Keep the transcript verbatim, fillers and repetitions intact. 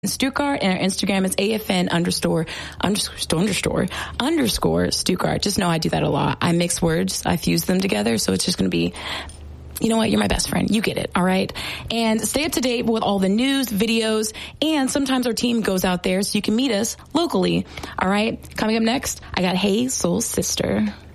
Stuttgart, and our Instagram is A F N underscore, underscore, underscore, underscore Stuttgart. Just know I do that a lot. I mix words. I fuse them together. So it's just going to be, you know what? You're my best friend. You get it. All right. And stay up to date with all the news, videos, and sometimes our team goes out there so you can meet us locally. All right. Coming up next, I got Hey Soul Sister.